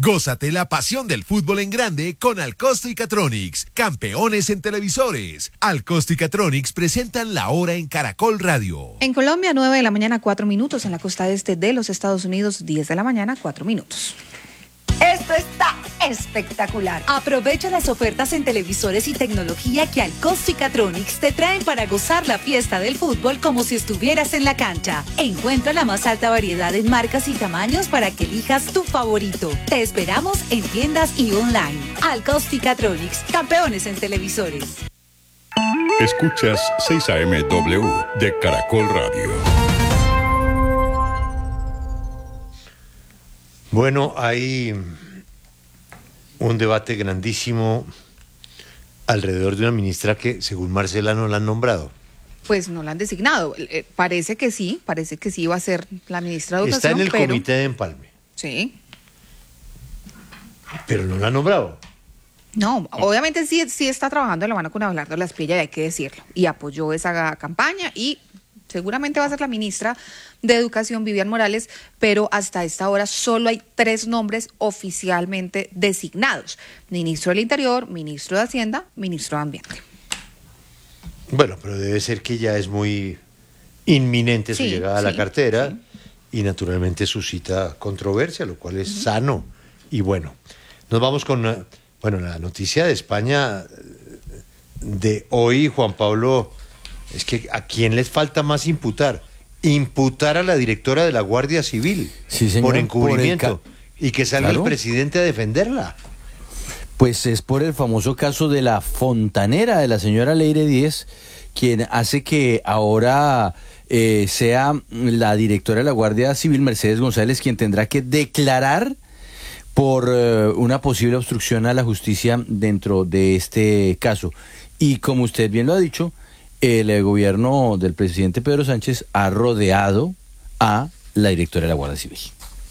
Gózate la pasión del fútbol en grande con Alcosto y Catronics, campeones en televisores. Alcosto y Catronics presentan La Hora en Caracol Radio. En Colombia, 9 de la mañana, 4 minutos. En la costa este de los Estados Unidos, 10 de la mañana, 4 minutos. Esto está espectacular. Aprovecha las ofertas en televisores y tecnología que Alcosto y Catronics te traen para gozar la fiesta del fútbol como si estuvieras en la cancha. Encuentra la más alta variedad en marcas y tamaños para que elijas tu favorito. Te esperamos en tiendas y online. Alcosto y Catronics, campeones en televisores. Escuchas 6 AM de Caracol Radio. Bueno, hay un debate grandísimo alrededor de una ministra que, según Marcela, no la han nombrado. Pues no la han designado. Parece que sí va a ser la ministra de Educación. Está en el comité de empalme. Sí. Pero no la han nombrado. No, obviamente sí está trabajando de la mano con Abelardo Lasprilla, y hay que decirlo. Y apoyó esa campaña y seguramente va a ser la ministra de Educación, Vivian Morales, pero hasta esta hora solo hay 3 nombres oficialmente designados: ministro del Interior, ministro de Hacienda, ministro de Ambiente. Bueno, pero debe ser que ya es muy inminente su llegada a la cartera y naturalmente suscita controversia, lo cual es sano y bueno. Nos vamos con la noticia de España de hoy, Juan Pablo. Es que ¿a quién les falta más imputar? Imputar a la directora de la Guardia Civil, sí, señor, por encubrimiento y que salga el presidente a defenderla. Pues es por el famoso caso de la fontanera de la señora Leire Díez, quien hace que ahora sea la directora de la Guardia Civil, Mercedes González, quien tendrá que declarar por una posible obstrucción a la justicia dentro de este caso. Y como usted bien lo ha dicho, el gobierno del presidente Pedro Sánchez ha rodeado a la directora de la Guardia Civil.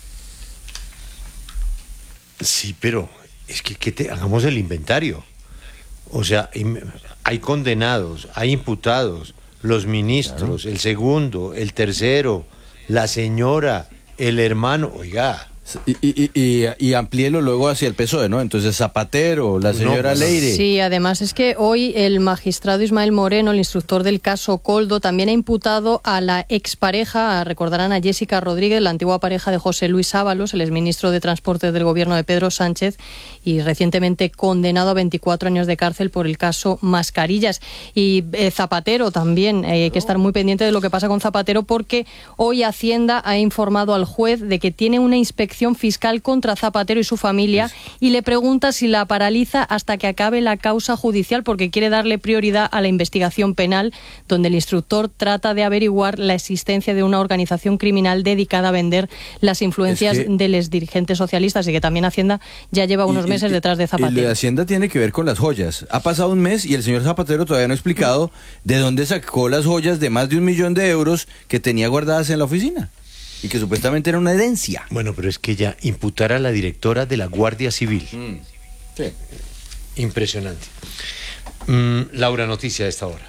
Sí, pero es que hagamos el inventario. O sea, hay condenados, hay imputados, los ministros, claro, el segundo, el tercero, la señora, el hermano, oiga. Y amplíelo luego hacia el PSOE, ¿no? Entonces Zapatero, la señora Leire. Sí, además es que hoy el magistrado Ismael Moreno, el instructor del caso Koldo, también ha imputado a la expareja, recordarán a Jessica Rodríguez, la antigua pareja de José Luis Ábalos, el exministro de Transportes del gobierno de Pedro Sánchez, y recientemente condenado a 24 años de cárcel por el caso Mascarillas. Y Zapatero también, hay que estar muy pendiente de lo que pasa con Zapatero, porque hoy Hacienda ha informado al juez de que tiene una inspección fiscal contra Zapatero y su familia y le pregunta si la paraliza hasta que acabe la causa judicial, porque quiere darle prioridad a la investigación penal, donde el instructor trata de averiguar la existencia de una organización criminal dedicada a vender las influencias de los dirigentes socialistas, y que también Hacienda ya lleva unos meses detrás de Zapatero. Y lo de Hacienda tiene que ver con las joyas. Ha pasado un mes y el señor Zapatero todavía no ha explicado de dónde sacó las joyas de más de 1 millón de euros que tenía guardadas en la oficina y que supuestamente era una herencia. Bueno, pero es que ya imputar a la directora de la Guardia Civil. Sí. Impresionante. Laura, noticia de esta hora.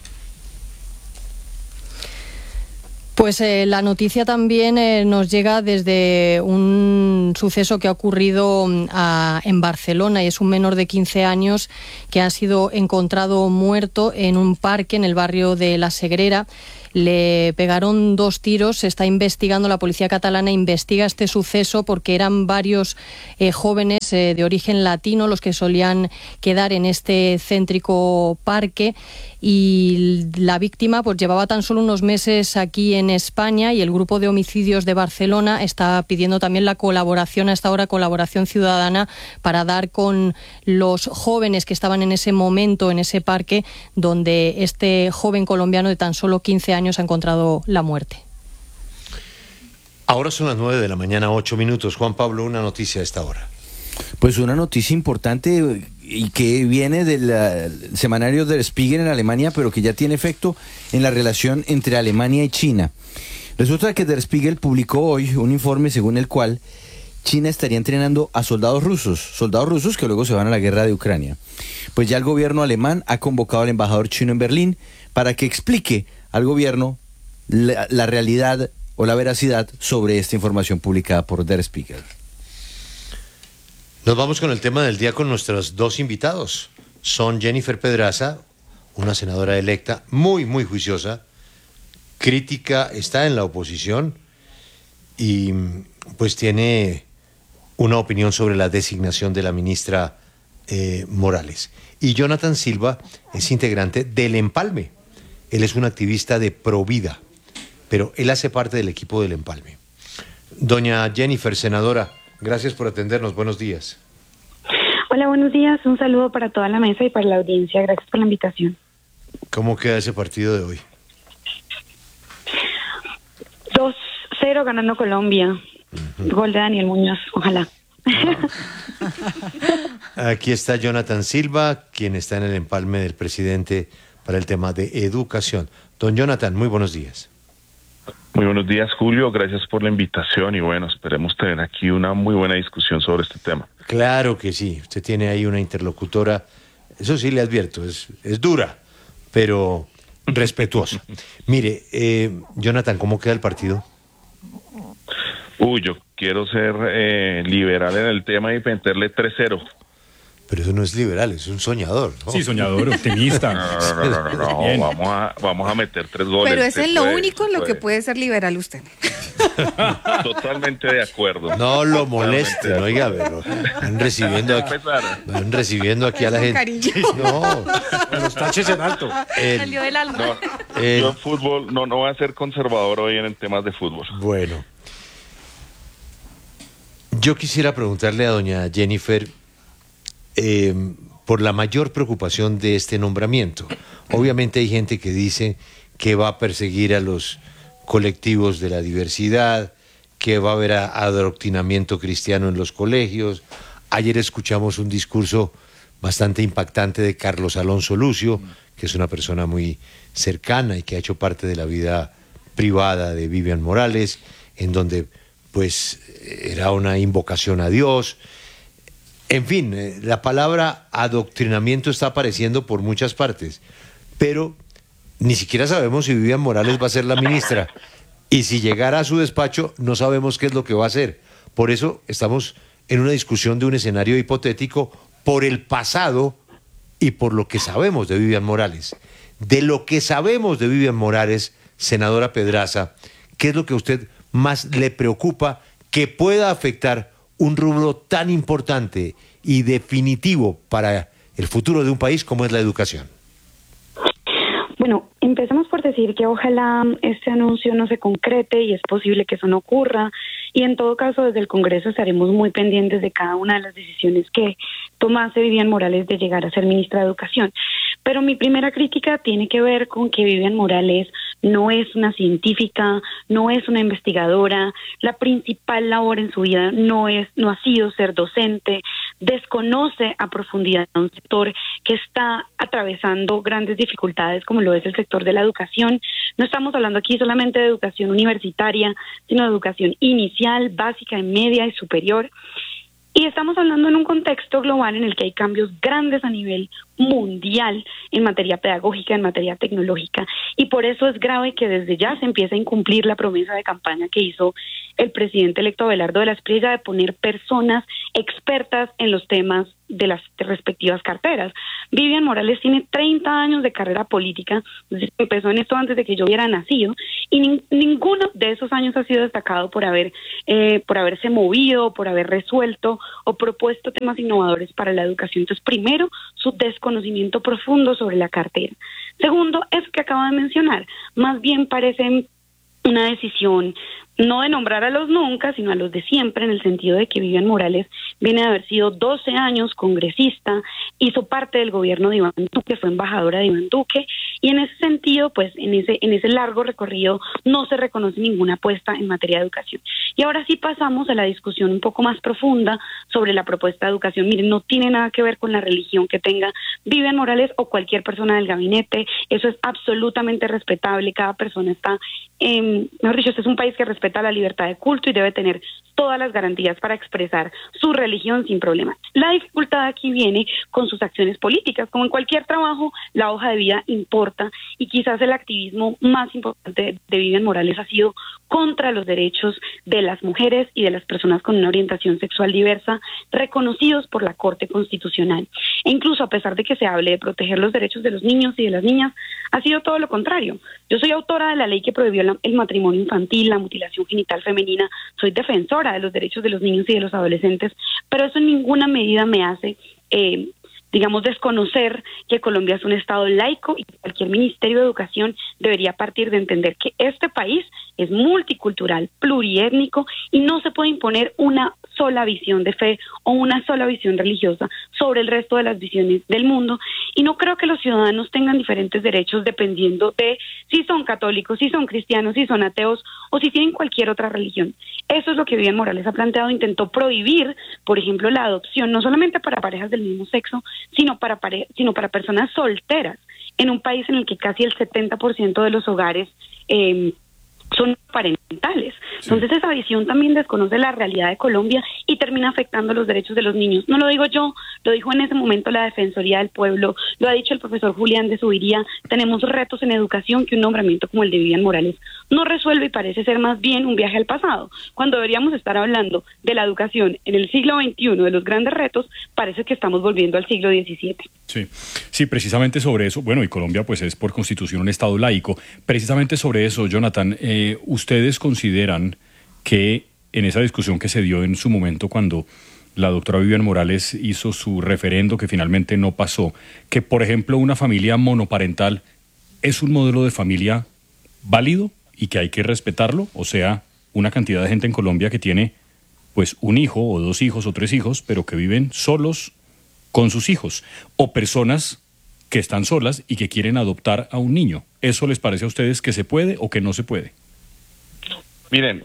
Pues la noticia también nos llega desde un suceso que ha ocurrido en Barcelona, y es un menor de 15 años que ha sido encontrado muerto en un parque en el barrio de La Segrera. Le pegaron 2 tiros, se está investigando, la policía catalana investiga este suceso porque eran varios jóvenes de origen latino los que solían quedar en este céntrico parque, y la víctima pues llevaba tan solo unos meses aquí en España, y el grupo de homicidios de Barcelona está pidiendo también la colaboración, a esta hora colaboración ciudadana, para dar con los jóvenes que estaban en ese momento en ese parque donde este joven colombiano de tan solo 15 años ha encontrado la muerte. Ahora son las 9 de la mañana, 8 minutos. Juan Pablo, una noticia a esta hora. Pues una noticia importante y que viene del semanario Der Spiegel en Alemania, pero que ya tiene efecto en la relación entre Alemania y China. Resulta que Der Spiegel publicó hoy un informe según el cual China estaría entrenando a soldados rusos que luego se van a la guerra de Ucrania. Pues ya el gobierno alemán ha convocado al embajador chino en Berlín para que explique al gobierno la realidad o la veracidad sobre esta información publicada por Der Spiegel. Nos vamos con el tema del día con nuestros dos invitados. Son Jennifer Pedraza, una senadora electa muy, muy juiciosa, crítica, está en la oposición y pues tiene una opinión sobre la designación de la ministra Morales. Y Jonathan Silva es integrante del Empalme. Él es un activista de Provida, pero él hace parte del equipo del Empalme. Doña Jennifer, senadora, gracias por atendernos. Buenos días. Hola, buenos días. Un saludo para toda la mesa y para la audiencia. Gracias por la invitación. ¿Cómo queda ese partido de hoy? 2-0 ganando Colombia. Gol de Daniel Muñoz, ojalá. Aquí está Jonathan Silva, quien está en el empalme del presidente para el tema de educación. Don Jonathan, muy buenos días. Muy buenos días, Julio. Gracias por la invitación y bueno, esperemos tener aquí una muy buena discusión sobre este tema. Claro que sí. Usted tiene ahí una interlocutora, eso sí le advierto, es dura, pero respetuosa. Mire, Jonathan, ¿cómo queda el partido? Yo quiero ser liberal en el tema y meterle 3-0. Pero eso no es liberal, es un soñador, ¿no? Sí, soñador, optimista. No, vamos a meter 3 goles. Pero es lo único en lo que puede ser liberal usted. Totalmente de acuerdo. No lo molesten, oiga, pero van recibiendo aquí a la gente. Cariño. No, Los taches en alto. Salió del alma. Yo en fútbol no voy a ser conservador hoy en temas de fútbol. Bueno, yo quisiera preguntarle a doña Jennifer por la mayor preocupación de este nombramiento. Obviamente hay gente que dice que va a perseguir a los colectivos de la diversidad, que va a haber adoctrinamiento cristiano en los colegios. Ayer escuchamos un discurso bastante impactante de Carlos Alonso Lucio, que es una persona muy cercana y que ha hecho parte de la vida privada de Vivian Morales, en donde pues era una invocación a Dios. En fin, la palabra adoctrinamiento está apareciendo por muchas partes, pero ni siquiera sabemos si Vivian Morales va a ser la ministra, y si llegara a su despacho no sabemos qué es lo que va a hacer. Por eso estamos en una discusión de un escenario hipotético por el pasado y por lo que sabemos de Vivian Morales. De lo que sabemos de Vivian Morales, senadora Pedraza, ¿qué es lo que a usted más le preocupa que pueda afectar un rubro tan importante y definitivo para el futuro de un país como es la educación? Bueno, empecemos por decir que ojalá este anuncio no se concrete y es posible que eso no ocurra, y en todo caso desde el Congreso estaremos muy pendientes de cada una de las decisiones que tomase Vivian Morales de llegar a ser ministra de Educación. Pero mi primera crítica tiene que ver con que Vivian Morales no es una científica, no es una investigadora, la principal labor en su vida no ha sido ser docente, desconoce a profundidad un sector que está atravesando grandes dificultades como lo es el sector de la educación. No estamos hablando aquí solamente de educación universitaria, sino de educación inicial, básica, media y superior. Y estamos hablando en un contexto global en el que hay cambios grandes a nivel mundial en materia pedagógica, en materia tecnológica, y por eso es grave que desde ya se empiece a incumplir la promesa de campaña que hizo el presidente electo Abelardo de la Espriella de poner personas expertas en los temas de las respectivas carteras. Vivian Morales tiene 30 años de carrera política, empezó en esto antes de que yo hubiera nacido, y ninguno de esos años ha sido destacado por haberse movido, por haber resuelto o propuesto temas innovadores para la educación. Entonces, primero, su desconocimiento profundo sobre la cartera. Segundo, eso que acabo de mencionar, más bien parece una decisión no de nombrar a los nunca, sino a los de siempre, en el sentido de que Vivian Morales viene de haber sido 12 años congresista, hizo parte del gobierno de Iván Duque, fue embajadora de Iván Duque, y en ese sentido, pues en ese largo recorrido no se reconoce ninguna apuesta en materia de educación. Y ahora sí pasamos a la discusión un poco más profunda sobre la propuesta de educación. Miren, no tiene nada que ver con la religión que tenga Vivian Morales o cualquier persona del gabinete, eso es absolutamente respetable, cada persona está, mejor dicho, este es un país que respeta la libertad de culto y debe tener todas las garantías para expresar su religión sin problema. La dificultad aquí viene con sus acciones políticas. Como en cualquier trabajo, la hoja de vida importa importa, y quizás el activismo más importante de Vivian Morales ha sido contra los derechos de las mujeres y de las personas con una orientación sexual diversa reconocidos por la Corte Constitucional. E incluso a pesar de que se hable de proteger los derechos de los niños y de las niñas, ha sido todo lo contrario. Yo soy autora de la ley que prohibió el matrimonio infantil, la mutilación genital femenina, soy defensora de los derechos de los niños y de los adolescentes, pero eso en ninguna medida me hace desconocer que Colombia es un Estado laico y que cualquier Ministerio de Educación debería partir de entender que este país es multicultural, pluriétnico y no se puede imponer una sola visión de fe o una sola visión religiosa sobre el resto de las visiones del mundo. Y no creo que los ciudadanos tengan diferentes derechos dependiendo de si son católicos, si son cristianos, si son ateos o si tienen cualquier otra religión. Eso es lo que Vivian Morales ha planteado. Intentó prohibir, por ejemplo, la adopción, no solamente para parejas del mismo sexo, sino para personas solteras, en un país en el que casi el 70% de los hogares son parentales. Entonces esa visión también desconoce la realidad de Colombia y termina afectando los derechos de los niños. No lo digo yo, lo dijo en ese momento la Defensoría del Pueblo, lo ha dicho el profesor Julián de Zuviría. Tenemos retos en educación que un nombramiento como el de Vivian Morales no resuelve y parece ser más bien un viaje al pasado. Cuando deberíamos estar hablando de la educación en el siglo XXI, de los grandes retos, parece que estamos volviendo al siglo XVII. Sí, precisamente sobre eso, bueno, y Colombia pues es por constitución un Estado laico. Precisamente sobre eso, Jonathan, ¿ustedes consideran que en esa discusión que se dio en su momento cuando la doctora Vivian Morales hizo su referendo que finalmente no pasó, que por ejemplo una familia monoparental es un modelo de familia válido y que hay que respetarlo? O sea, una cantidad de gente en Colombia que tiene pues un hijo o dos hijos o tres hijos, pero que viven solos con sus hijos, o personas que están solas y que quieren adoptar a un niño. ¿Eso les parece a ustedes que se puede o que no se puede? Miren,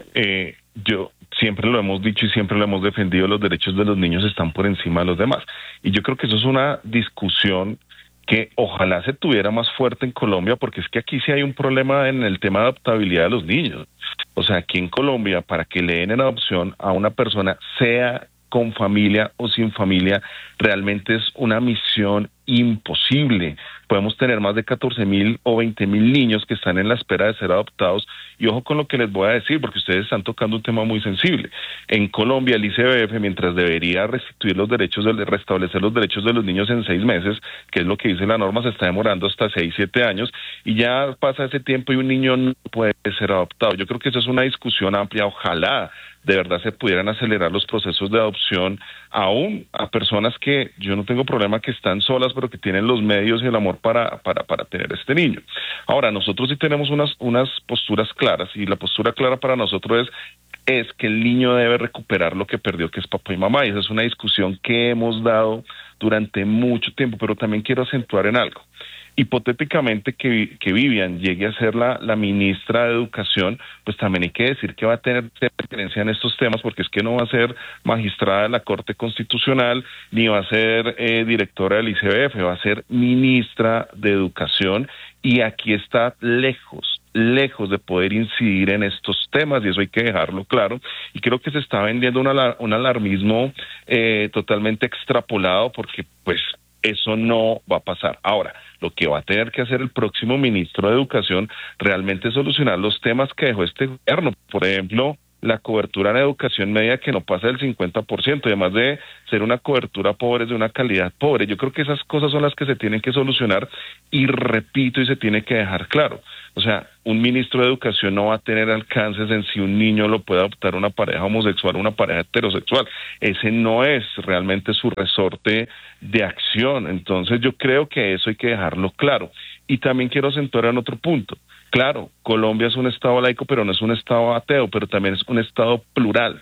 yo siempre lo hemos dicho y siempre lo hemos defendido, los derechos de los niños están por encima de los demás. Y yo creo que eso es una discusión que ojalá se tuviera más fuerte en Colombia, porque es que aquí sí hay un problema en el tema de adoptabilidad de los niños. O sea, aquí en Colombia, para que le den en adopción a una persona, sea con familia o sin familia, realmente es una misión imposible. Podemos tener más de 14.000 o 20.000 niños que están en la espera de ser adoptados, y ojo con lo que les voy a decir, porque ustedes están tocando un tema muy sensible. En Colombia, el ICBF, mientras debería restituir los derechos, restablecer los derechos de los niños en 6 meses, que es lo que dice la norma, se está demorando hasta 6, 7 años, y ya pasa ese tiempo y un niño no puede ser adoptado. Yo creo que eso es una discusión amplia. Ojalá de verdad se pudieran acelerar los procesos de adopción aún a personas que yo no tengo problema que están solas, pero que tienen los medios y el amor para tener este niño. Ahora, nosotros sí tenemos unas posturas claras, y la postura clara para nosotros es que el niño debe recuperar lo que perdió, que es papá y mamá, y esa es una discusión que hemos dado durante mucho tiempo, pero también quiero acentuar en algo. Hipotéticamente que Vivian llegue a ser la ministra de Educación, pues también hay que decir que va a tener experiencia en estos temas, porque es que no va a ser magistrada de la Corte Constitucional, ni va a ser directora del ICBF, va a ser ministra de Educación, y aquí está lejos de poder incidir en estos temas, y eso hay que dejarlo claro. Y creo que se está vendiendo un alarmismo totalmente extrapolado, porque pues eso no va a pasar. Ahora, lo que va a tener que hacer el próximo ministro de Educación realmente es solucionar los temas que dejó este gobierno. Por ejemplo, la cobertura en educación media, que no pasa del 50%, además de ser una cobertura pobre, es de una calidad pobre. Yo creo que esas cosas son las que se tienen que solucionar, y repito, y se tiene que dejar claro. O sea, un ministro de Educación no va a tener alcances en si un niño lo puede adoptar una pareja homosexual o una pareja heterosexual. Ese no es realmente su resorte de acción. Entonces yo creo que eso hay que dejarlo claro. Y también quiero acentuar en otro punto. Claro, Colombia es un Estado laico, pero no es un Estado ateo, pero también es un Estado plural.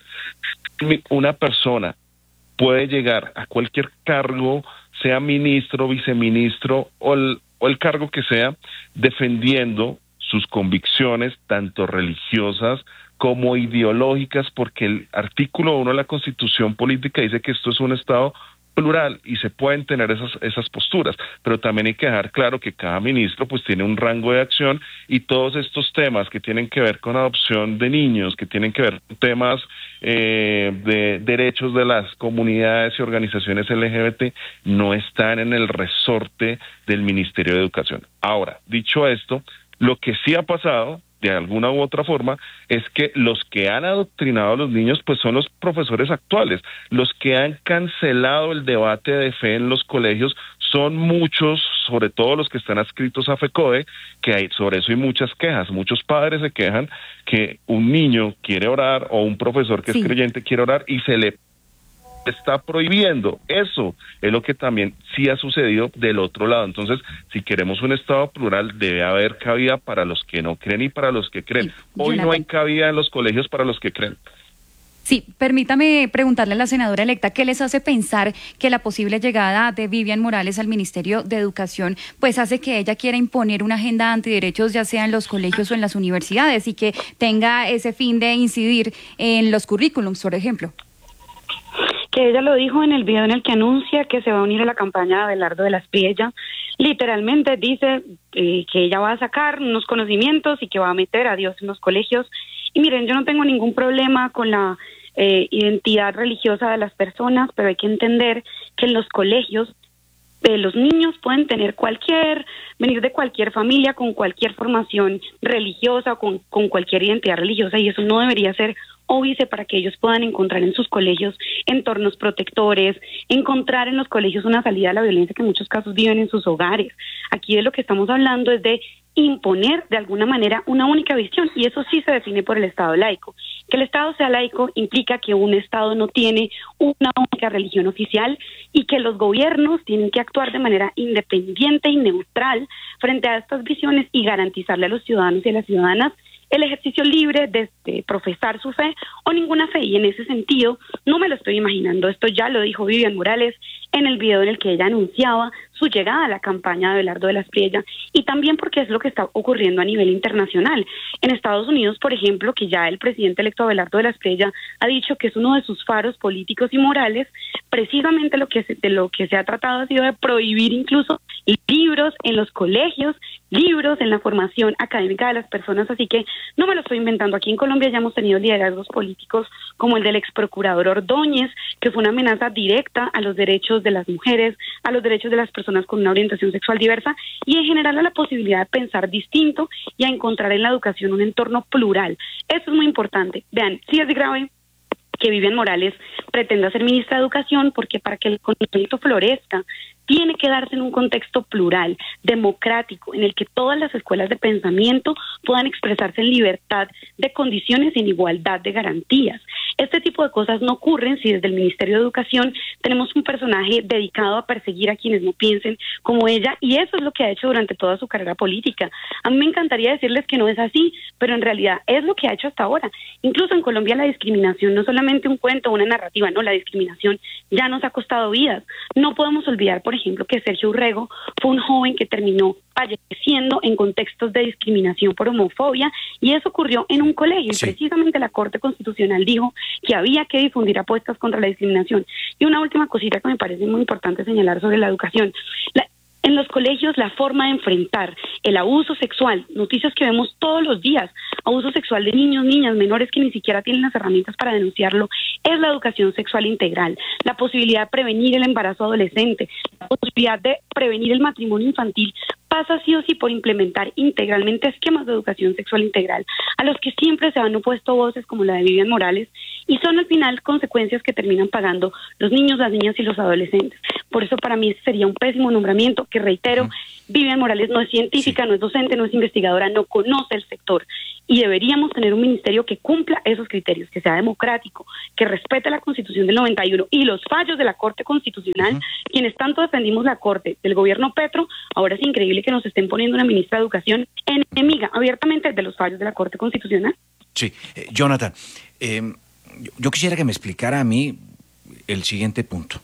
Una persona puede llegar a cualquier cargo, sea ministro, viceministro o el cargo que sea, defendiendo sus convicciones, tanto religiosas como ideológicas, porque el artículo 1 de la Constitución Política dice que esto es un Estado plural y se pueden tener esas posturas, pero también hay que dejar claro que cada ministro pues tiene un rango de acción y todos estos temas que tienen que ver con adopción de niños, que tienen que ver con temas de derechos de las comunidades y organizaciones LGBT no están en el resorte del Ministerio de Educación. Ahora, dicho esto, lo que sí ha pasado de alguna u otra forma, es que los que han adoctrinado a los niños pues son los profesores actuales. Los que han cancelado el debate de fe en los colegios son muchos, sobre todo los que están adscritos a FECODE, que hay sobre eso hay muchas quejas. Muchos padres se quejan que un niño quiere orar o un profesor que es creyente quiere orar y se le está prohibiendo. Eso es lo que también sí ha sucedido del otro lado. Entonces, si queremos un Estado plural, debe haber cabida para los que no creen y para los que creen. Sí, hoy no hay cabida en los colegios para los que creen. Sí, permítame preguntarle a la senadora electa, ¿qué les hace pensar que la posible llegada de Vivian Morales al Ministerio de Educación pues hace que ella quiera imponer una agenda antiderechos, ya sea en los colegios o en las universidades, y que tenga ese fin de incidir en los currículums, por ejemplo? Que ella lo dijo en el video en el que anuncia que se va a unir a la campaña de Abelardo de la Espriella. Literalmente dice que ella va a sacar unos conocimientos y que va a meter a Dios en los colegios. Y miren, yo no tengo ningún problema con la identidad religiosa de las personas, pero hay que entender que en los colegios los niños pueden tener venir de cualquier familia, con cualquier formación religiosa, con cualquier identidad religiosa, y eso no debería ser óbice para que ellos puedan encontrar en sus colegios entornos protectores, encontrar en los colegios una salida a la violencia que en muchos casos viven en sus hogares. Aquí de lo que estamos hablando es de imponer de alguna manera una única visión, y eso sí se define por el Estado laico. Que el Estado sea laico implica que un Estado no tiene una única religión oficial y que los gobiernos tienen que actuar de manera independiente y neutral frente a estas visiones y garantizarle a los ciudadanos y a las ciudadanas el ejercicio libre de profesar su fe o ninguna fe, y en ese sentido no me lo estoy imaginando. Esto ya lo dijo Vivian Morales en el video en el que ella anunciaba su llegada a la campaña de Abelardo de la Espriella, y también porque es lo que está ocurriendo a nivel internacional. En Estados Unidos, por ejemplo, que ya el presidente electo Abelardo de la Espriella ha dicho que es uno de sus faros políticos y morales, precisamente de lo que se ha tratado ha sido de prohibir incluso libros en los colegios, libros en la formación académica de las personas, así que no me lo estoy inventando. Aquí en Colombia ya hemos tenido liderazgos políticos como el del ex procurador Ordóñez, que fue una amenaza directa a los derechos de las mujeres, a los derechos de las personas con una orientación sexual diversa, y en general a la posibilidad de pensar distinto y a encontrar en la educación un entorno plural. Eso es muy importante. Vean, sí es grave que Vivian Morales pretenda ser ministra de Educación, porque para que el conocimiento florezca tiene que darse en un contexto plural, democrático, en el que todas las escuelas de pensamiento puedan expresarse en libertad de condiciones y en igualdad de garantías. Este tipo de cosas no ocurren si desde el Ministerio de Educación tenemos un personaje dedicado a perseguir a quienes no piensen como ella, y eso es lo que ha hecho durante toda su carrera política. A mí me encantaría decirles que no es así, pero en realidad es lo que ha hecho hasta ahora. Incluso en Colombia la discriminación no es solamente un cuento o una narrativa, no, la discriminación ya nos ha costado vidas. No podemos olvidar, por ejemplo, que Sergio Urrego fue un joven que terminó falleciendo en contextos de discriminación por homofobia, y eso ocurrió en un colegio. Sí. Y precisamente la Corte Constitucional dijo que había que difundir apuestas contra la discriminación. Y una última cosita que me parece muy importante señalar sobre la educación. En los colegios, la forma de enfrentar el abuso sexual, noticias que vemos todos los días, abuso sexual de niños, niñas, menores que ni siquiera tienen las herramientas para denunciarlo, es la educación sexual integral, la posibilidad de prevenir el embarazo adolescente, la posibilidad de prevenir el matrimonio infantil, pasa sí o sí por implementar integralmente esquemas de educación sexual integral, a los que siempre se han opuesto voces como la de Vivian Morales, y son al final consecuencias que terminan pagando los niños, las niñas y los adolescentes. Por eso para mí sería un pésimo nombramiento, que reitero, Vivian Morales no es científica, no es docente, no es investigadora, no conoce el sector, y deberíamos tener un ministerio que cumpla esos criterios, que sea democrático, que respete la Constitución del 91 y los fallos de la Corte Constitucional. Quienes tanto defendimos la Corte del gobierno Petro, ahora es increíble que nos estén poniendo una ministra de Educación enemiga abiertamente de los fallos de la Corte Constitucional. Sí, Jonathan, yo quisiera que me explicara a mí el siguiente punto.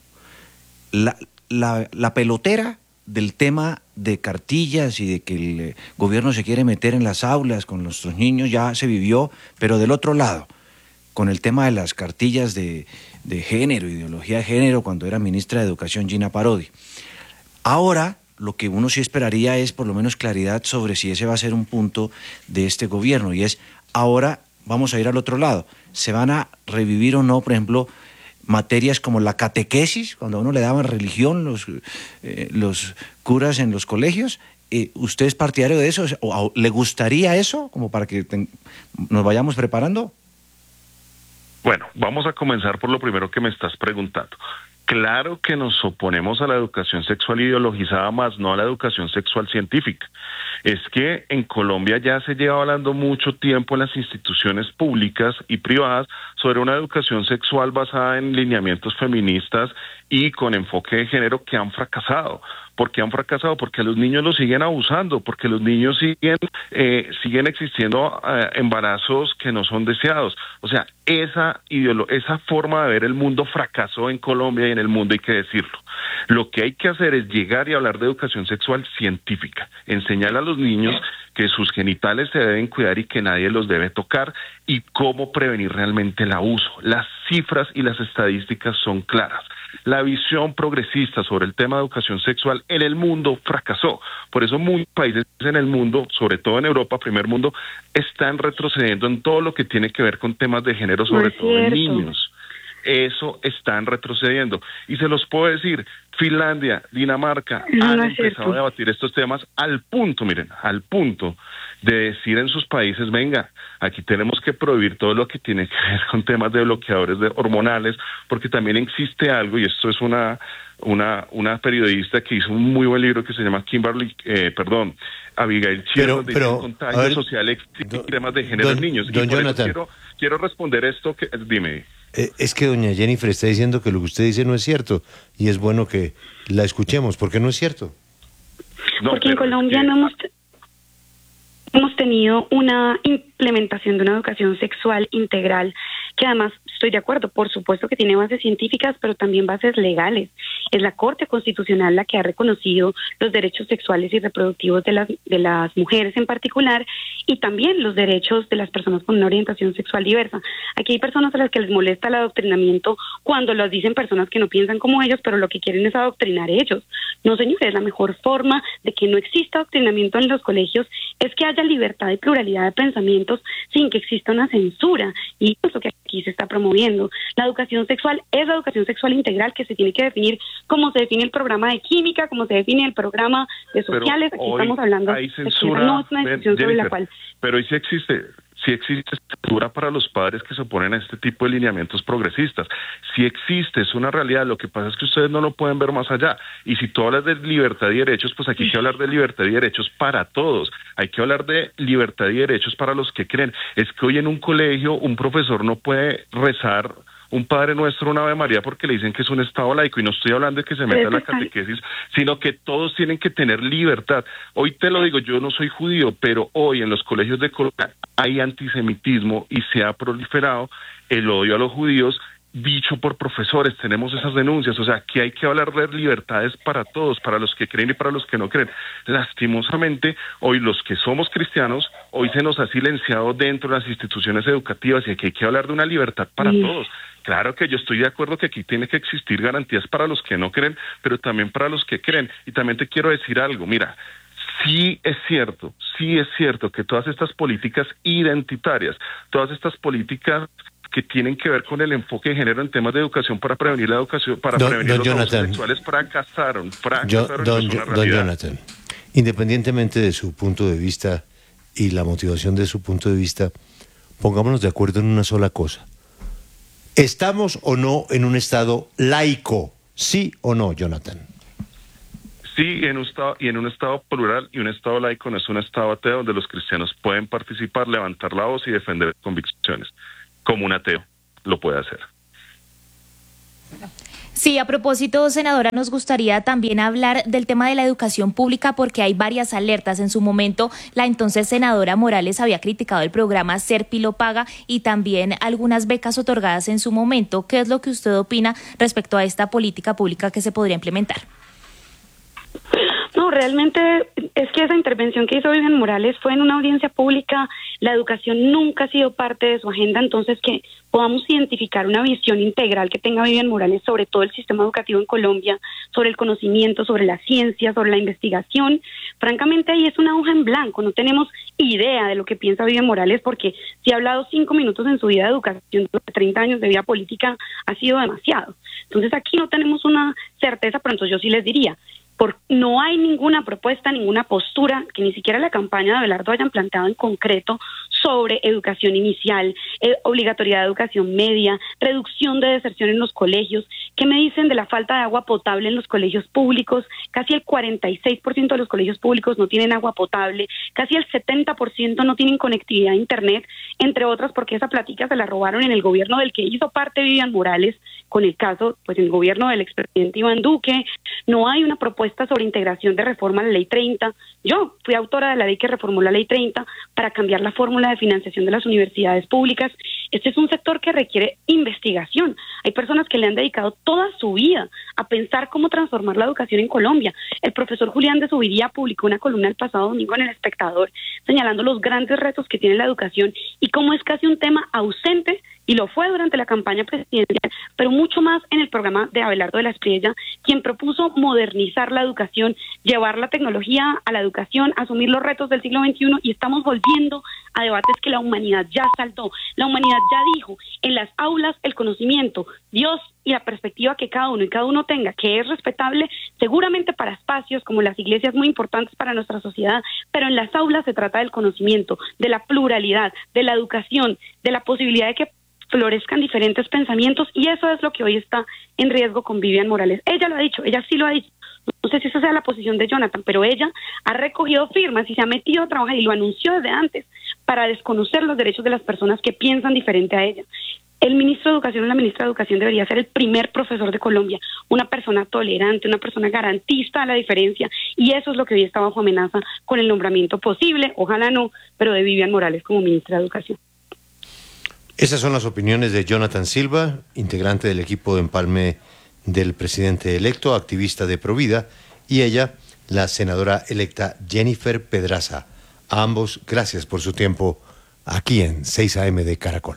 La pelotera del tema de cartillas y de que el gobierno se quiere meter en las aulas con nuestros niños ya se vivió, pero del otro lado, con el tema de las cartillas de género, ideología de género, cuando era ministra de Educación Gina Parodi. Ahora, lo que uno sí esperaría es por lo menos claridad sobre si ese va a ser un punto de este gobierno, y es, ahora vamos a ir al otro lado. ¿Se van a revivir o no, por ejemplo, materias como la catequesis, cuando a uno le daban religión los curas en los colegios? ¿Usted es partidario de eso? ¿O le gustaría eso, como para que nos vayamos preparando? Bueno, vamos a comenzar por lo primero que me estás preguntando. Claro que nos oponemos a la educación sexual ideologizada, más no a la educación sexual científica. Es que en Colombia ya se lleva hablando mucho tiempo en las instituciones públicas y privadas sobre una educación sexual basada en lineamientos feministas y con enfoque de género que han fracasado. ¿Por qué han fracasado? Porque los niños los siguen abusando, porque los niños siguen existiendo embarazos que no son deseados. O sea, esa forma de ver el mundo fracasó en Colombia y en el mundo, hay que decirlo. Lo que hay que hacer es llegar y hablar de educación sexual científica, enseñar a los niños que sus genitales se deben cuidar y que nadie los debe tocar, y cómo prevenir realmente el abuso. Las cifras y las estadísticas son claras. La visión progresista sobre el tema de educación sexual en el mundo fracasó. Por eso muchos países en el mundo, sobre todo en Europa, primer mundo, están retrocediendo en todo lo que tiene que ver con temas de género, sobre todo en niños. Eso están retrocediendo. Y se los puedo decir, Finlandia, Dinamarca han empezado a debatir estos temas al punto de decir en sus países, venga, aquí tenemos que prohibir todo lo que tiene que ver con temas de bloqueadores hormonales, porque también existe algo, y esto es una periodista que hizo un muy buen libro que se llama Abigail Chiro, de contagio social existe temas de género en niños. Don Jonathan, quiero responder esto, dime. Es que doña Jennifer está diciendo que lo que usted dice no es cierto, y es bueno que la escuchemos, porque no es cierto. Porque en Colombia no hemos tenido una implementación de una educación sexual integral, que además, estoy de acuerdo, por supuesto que tiene bases científicas, pero también bases legales. Es la Corte Constitucional la que ha reconocido los derechos sexuales y reproductivos de las mujeres en particular, y también los derechos de las personas con una orientación sexual diversa. Aquí hay personas a las que les molesta el adoctrinamiento cuando lo dicen personas que no piensan como ellos, pero lo que quieren es adoctrinar ellos. No, señores, la mejor forma de que no exista adoctrinamiento en los colegios es que haya libertad y pluralidad de pensamientos sin que exista una censura, y eso es lo que aquí se está promoviendo. La educación sexual es la educación sexual integral, que se tiene que definir como se define el programa de química, como se define el programa de sociales. Aquí estamos hablando de censura, no es una discusión sobre la cual... Pero hoy sí existe censura para los padres que se oponen a este tipo de lineamientos progresistas. Sí existe, es una realidad. Lo que pasa es que ustedes no lo pueden ver más allá. Y si tú hablas de libertad y derechos, pues aquí hay que hablar de libertad y derechos para todos. Hay que hablar de libertad y derechos para los que creen. Es que hoy en un colegio un profesor no puede rezar un Padre Nuestro, una Ave María, porque le dicen que es un Estado laico, y no estoy hablando de que se meta en la catequesis, sino que todos tienen que tener libertad. Hoy te lo digo, yo no soy judío, pero hoy en los colegios de Colombia hay antisemitismo y se ha proliferado el odio a los judíos, dicho por profesores. Tenemos esas denuncias. O sea, que hay que hablar de libertades para todos, para los que creen y para los que no creen. Lastimosamente, hoy los que somos cristianos, hoy se nos ha silenciado dentro de las instituciones educativas, y aquí hay que hablar de una libertad para todos. Claro que yo estoy de acuerdo que aquí tiene que existir garantías para los que no creen, pero también para los que creen. Y también te quiero decir algo, mira, sí es cierto que todas estas políticas identitarias, todas estas políticas que tienen que ver con el enfoque de género en temas de educación para prevenir la educación, para prevenir los abusos sexuales, fracasaron. Don Jonathan, independientemente de su punto de vista y la motivación de su punto de vista, pongámonos de acuerdo en una sola cosa. ¿Estamos o no en un Estado laico? ¿Sí o no, Jonathan? Sí, en un Estado plural, y un Estado laico no es un Estado ateo donde los cristianos pueden participar, levantar la voz y defender convicciones, como un ateo lo puede hacer. Sí, a propósito, senadora, nos gustaría también hablar del tema de la educación pública, porque hay varias alertas. En su momento, la entonces senadora Morales había criticado el programa Serpi lo paga y también algunas becas otorgadas en su momento. ¿Qué es lo que usted opina respecto a esta política pública que se podría implementar? No, No, realmente es que esa intervención que hizo Vivian Morales fue en una audiencia pública. La educación nunca ha sido parte de su agenda, entonces que podamos identificar una visión integral que tenga Vivian Morales sobre todo el sistema educativo en Colombia, sobre el conocimiento, sobre la ciencia, sobre la investigación. Francamente, ahí es una hoja en blanco, no tenemos idea de lo que piensa Vivian Morales, porque si ha hablado 5 minutos en su vida de educación, durante 30 años de vida política, ha sido demasiado. Entonces aquí no tenemos una certeza, pero entonces yo sí les diría, no hay ninguna propuesta, ninguna postura que ni siquiera la campaña de Abelardo hayan planteado en concreto sobre educación inicial, obligatoriedad de educación media, reducción de deserción en los colegios. ¿Qué me dicen de la falta de agua potable en los colegios públicos? Casi el 46% de los colegios públicos no tienen agua potable, casi el 70% no tienen conectividad a internet, entre otras porque esa plática se la robaron en el gobierno del que hizo parte Vivian Morales, con el caso, pues en el gobierno del expresidente Iván Duque. No hay una propuesta sobre integración de reforma a la Ley 30. Yo fui autora de la ley que reformó la Ley 30 para cambiar la fórmula de financiación de las universidades públicas. Este es un sector que requiere investigación. Hay personas que le han dedicado toda su vida a pensar cómo transformar la educación en Colombia. El profesor Julián de Zuviría publicó una columna el pasado domingo en El Espectador señalando los grandes retos que tiene la educación y cómo es casi un tema ausente, y lo fue durante la campaña presidencial, pero mucho más en el programa de Abelardo de la Espriella, quien propuso modernizar la educación, llevar la tecnología a la educación, asumir los retos del siglo XXI, y estamos volviendo a debates que la humanidad ya saltó. La humanidad ya dijo, en las aulas el conocimiento, Dios y la perspectiva que cada uno tenga, que es respetable seguramente para espacios como las iglesias muy importantes para nuestra sociedad, pero en las aulas se trata del conocimiento, de la pluralidad, de la educación, de la posibilidad de que florezcan diferentes pensamientos, y eso es lo que hoy está en riesgo con Vivian Morales. Ella lo ha dicho, ella sí lo ha dicho. No sé si esa sea la posición de Jonathan, pero ella ha recogido firmas y se ha metido a trabajar, y lo anunció desde antes, para desconocer los derechos de las personas que piensan diferente a ella. El ministro de Educación o la ministra de Educación debería ser el primer profesor de Colombia, una persona tolerante, una persona garantista a la diferencia, y eso es lo que hoy está bajo amenaza con el nombramiento posible, ojalá no, pero de Vivian Morales como ministra de Educación. Esas son las opiniones de Jonathan Silva, integrante del equipo de empalme del presidente electo, activista de Provida, y ella, la senadora electa Jennifer Pedraza. A ambos, gracias por su tiempo aquí en 6 AM de Caracol.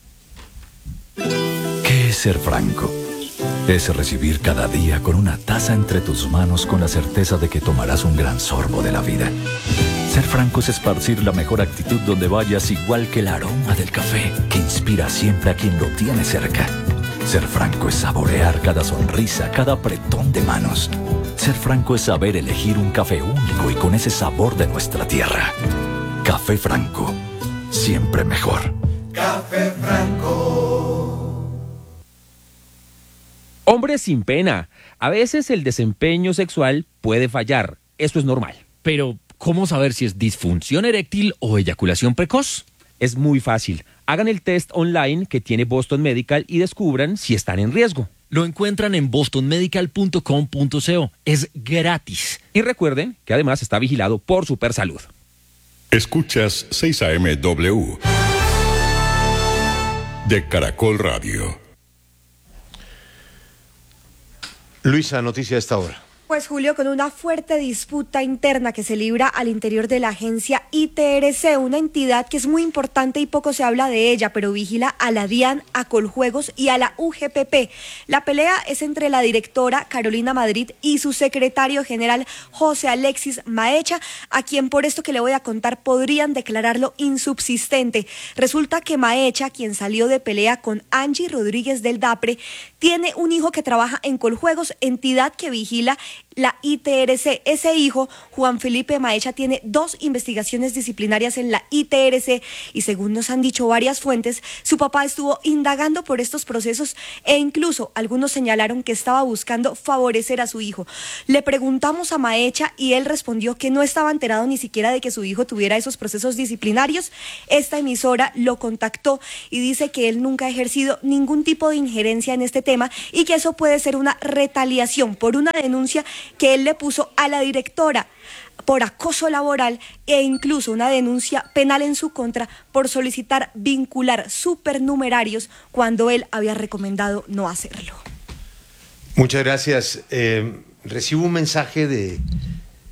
¿Qué es ser franco? Es recibir cada día con una taza entre tus manos con la certeza de que tomarás un gran sorbo de la vida. Ser franco es esparcir la mejor actitud donde vayas, igual que el aroma del café que inspira siempre a quien lo tiene cerca. Ser franco es saborear cada sonrisa, cada apretón de manos. Ser franco es saber elegir un café único y con ese sabor de nuestra tierra. Café Franco, siempre mejor. Café Franco. Hombres sin pena. A veces el desempeño sexual puede fallar. Esto es normal. Pero, ¿cómo saber si es disfunción eréctil o eyaculación precoz? Es muy fácil. Hagan el test online que tiene Boston Medical y descubran si están en riesgo. Lo encuentran en bostonmedical.com.co. Es gratis. Y recuerden que además está vigilado por Supersalud. Escuchas 6 AM de Caracol Radio. Luisa, noticia a esta hora. Pues Julio, con una fuerte disputa interna que se libra al interior de la agencia ITRC, una entidad que es muy importante y poco se habla de ella, pero vigila a la DIAN, a Coljuegos y a la UGPP. La pelea es entre la directora Carolina Madrid y su secretario general José Alexis Maecha, a quien por esto que le voy a contar podrían declararlo insubsistente. Resulta que Maecha, quien salió de pelea con Angie Rodríguez del DAPRE, tiene un hijo que trabaja en Coljuegos, entidad que vigila la ITRC. Ese hijo, Juan Felipe Maecha, tiene 2 investigaciones disciplinarias en la ITRC y según nos han dicho varias fuentes, su papá estuvo indagando por estos procesos e incluso algunos señalaron que estaba buscando favorecer a su hijo. Le preguntamos a Maecha y él respondió que no estaba enterado ni siquiera de que su hijo tuviera esos procesos disciplinarios. Esta emisora lo contactó y dice que él nunca ha ejercido ningún tipo de injerencia en este tema y que eso puede ser una retaliación por una denuncia que él le puso a la directora por acoso laboral e incluso una denuncia penal en su contra por solicitar vincular supernumerarios cuando él había recomendado no hacerlo. Muchas gracias. Recibo un mensaje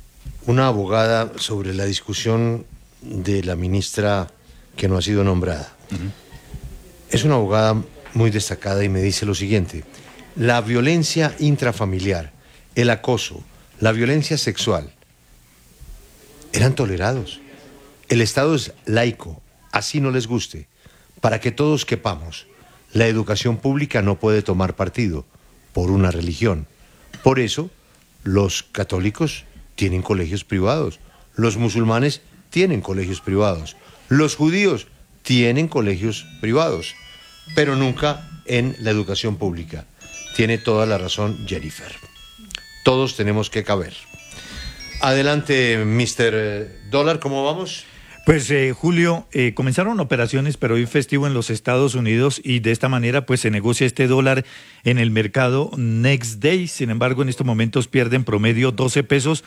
una abogada sobre la discusión de la ministra que no ha sido nombrada. Es una abogada muy destacada y me dice lo siguiente: la violencia intrafamiliar, el acoso, la violencia sexual eran tolerados. El Estado es laico, así no les guste, para que todos quepamos. La educación pública no puede tomar partido por una religión. Por eso, los católicos tienen colegios privados, los musulmanes tienen colegios privados, los judíos tienen colegios privados, pero nunca en la educación pública. Tiene toda la razón Jennifer. Todos tenemos que caber. Adelante, Mr. Dólar, ¿cómo vamos? Pues Julio, comenzaron operaciones, pero hoy festivo en los Estados Unidos y de esta manera pues se negocia este dólar en el mercado next day. Sin embargo, en estos momentos pierde en promedio 12 pesos,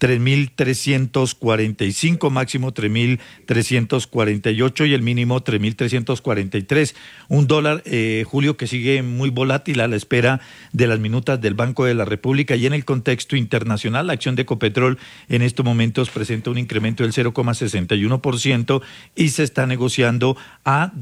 3.345, máximo 3.348 y el mínimo 3.343. Un dólar, Julio, que sigue muy volátil a la espera de las minutas del Banco de la República, y en el contexto internacional, la acción de Ecopetrol en estos momentos presenta un incremento del 0,61% y se está negociando a